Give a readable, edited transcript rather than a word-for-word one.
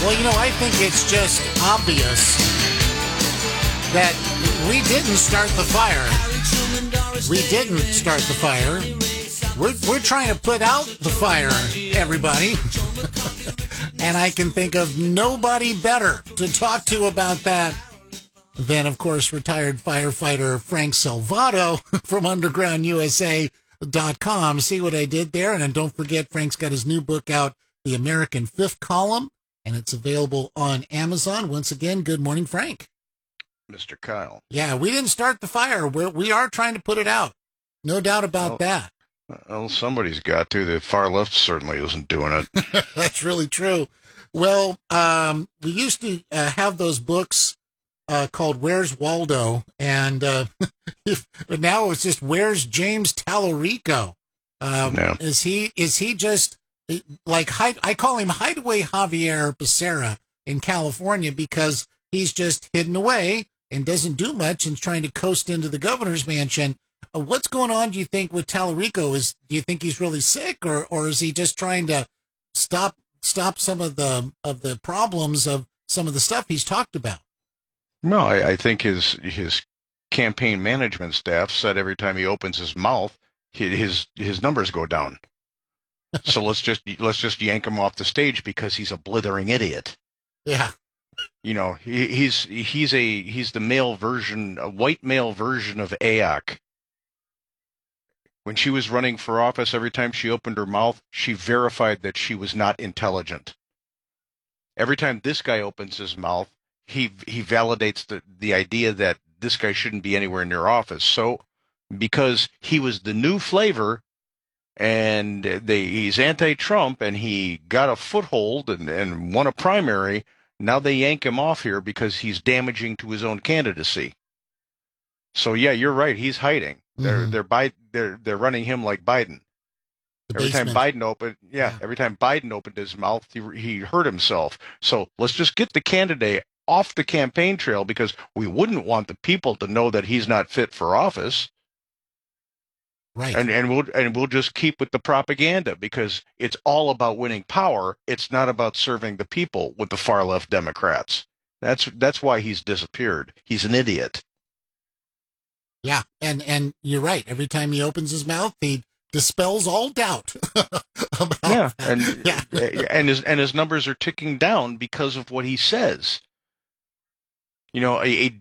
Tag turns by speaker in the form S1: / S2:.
S1: Well, I think it's just obvious that we didn't start the fire. We didn't start the fire. We're trying to put out the fire, everybody. And I can think of nobody better to talk to about that than, of course, retired firefighter Frank Salvato from UndergroundUSA.com. See what I did there? And then don't forget, Frank's got his new book out, The American Fifth Column, and it's available on Amazon. Once again, good morning, Frank.
S2: Mr. Kyle.
S1: Yeah, we didn't start the fire. We are trying to put it out. No doubt about that.
S2: Well, somebody's got to. The far left certainly isn't doing it.
S1: That's really true. Well, we used to have those books called Where's Waldo? And but now it's just Where's James Tallarico?
S2: No.
S1: Is he just like I call him Hideaway Javier Becerra in California because he's just hidden away and doesn't do much and is trying to coast into the governor's mansion. What's going on, do you think, with Tallarico? Do you think he's really sick, or is he just trying to stop some of the problems of some of the stuff he's talked about?
S2: No, I think his campaign management staff said every time he opens his mouth, his numbers go down. So let's just yank him off the stage because he's a blithering idiot.
S1: Yeah.
S2: He's the male version, a white male version of Ayok. When she was running for office, every time she opened her mouth, she verified that she was not intelligent. Every time this guy opens his mouth, he validates the idea that this guy shouldn't be anywhere near office. So because he was the new flavor and he's anti-Trump and he got a foothold and won a primary, now they yank him off here because he's damaging to his own candidacy. So yeah, you're right. He's hiding.
S1: Mm-hmm.
S2: They're running him like Biden. Every time Biden opened his mouth, he hurt himself. So let's just get the candidate off the campaign trail because we wouldn't want the people to know that he's not fit for office.
S1: Right.
S2: And we'll just keep with the propaganda because it's all about winning power. It's not about serving the people with the far left Democrats. That's why he's disappeared. He's an idiot.
S1: Yeah, and you're right. Every time he opens his mouth, he dispels all doubt about
S2: that. And his numbers are ticking down because of what he says. A